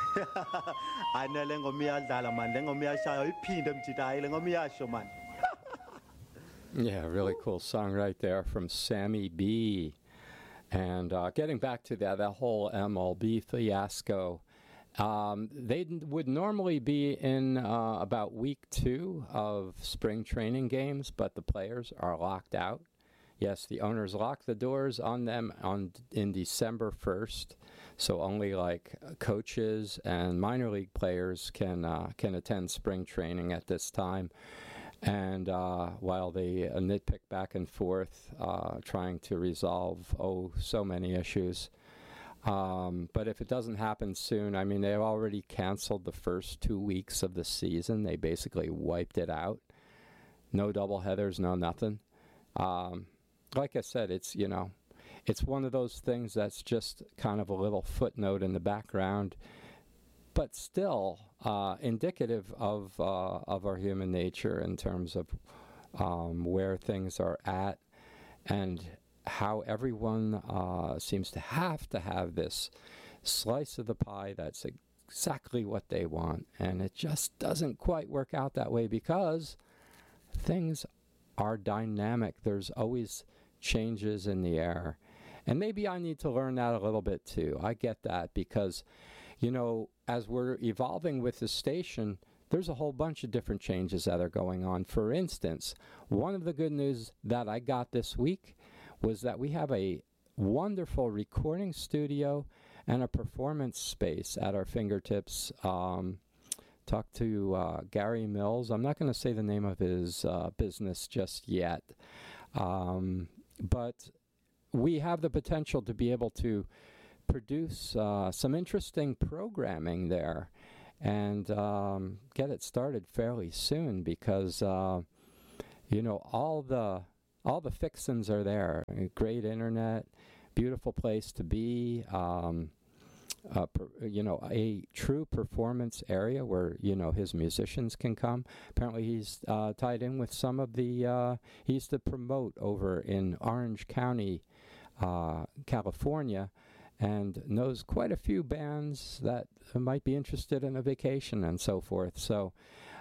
Ana le ngoma iyadlala man, le ngoma iyashaya iphinde mjida hayi le ngoma iyasho man. Yeah, really cool song right there from Sammy B. And getting back to that whole MLB fiasco, they would normally be in about week 2 of spring training games, but the players are locked out. Yes, the owners locked the doors on them in December 1st, so only like coaches and minor league players can attend spring training at this time. And while they nitpick back and forth, trying to resolve so many issues. But if it doesn't happen soon, I mean, they've already canceled the first 2 weeks of the season. They basically wiped it out. No doubleheaders, no nothing. Like I said, it's one of those things that's just kind of a little footnote in the background, but still indicative of our human nature in terms of where things are at and how everyone seems to have this slice of the pie that's exactly what they want. And it just doesn't quite work out that way because things are dynamic. There's always changes in the air. And maybe I need to learn that a little bit too. I get that because, as we're evolving with the station, there's a whole bunch of different changes that are going on. For instance, one of the good news that I got this week was that we have a wonderful recording studio and a performance space at our fingertips. Talked to Gary Mills. I'm not going to say the name of his business just yet, but we have the potential to be able to produce some interesting programming there and get it started fairly soon because all the fixins are there. Great internet, beautiful place to be. A true performance area where, his musicians can come. Apparently he's tied in with some of the, he used to promote over in Orange County, California, and knows quite a few bands that might be interested in a vacation and so forth. So,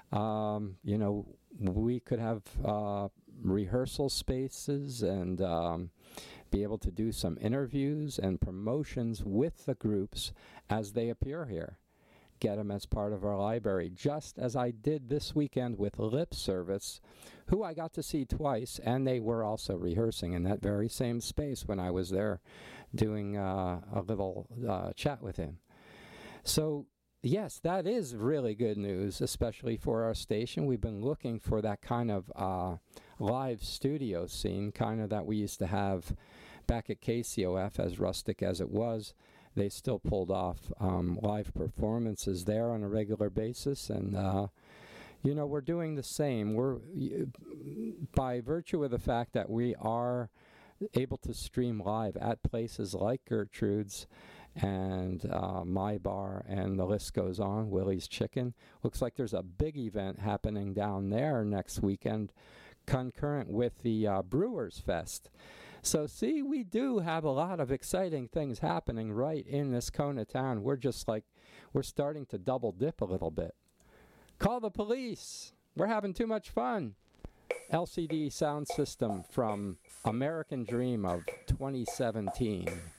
we could have rehearsal spaces and be able to do some interviews and promotions with the groups as they appear here. Get them as part of our library, just as I did this weekend with Lip Service, who I got to see twice, and they were also rehearsing in that very same space when I was there doing a little chat with him. So, yes, that is really good news, especially for our station. We've been looking for that kind of live studio scene, kind of that we used to have back at KCOF, as rustic as it was. They still pulled off live performances there on a regular basis, and we're doing the same. We're by virtue of the fact that we are able to stream live at places like Gertrude's and My Bar, and the list goes on, Willie's Chicken. Looks like there's a big event happening down there next weekend, concurrent with the Brewers Fest. So see, we do have a lot of exciting things happening right in this Kona town. We're starting to double dip a little bit. Call the police. We're having too much fun. LCD sound system from American Dream of 2017.